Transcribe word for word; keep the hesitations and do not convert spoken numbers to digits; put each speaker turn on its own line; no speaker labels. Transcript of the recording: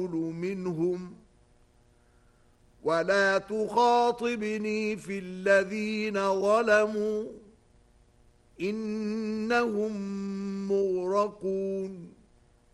منهم ولا تخاطبني في الذين ظلموا إنهم مغرقون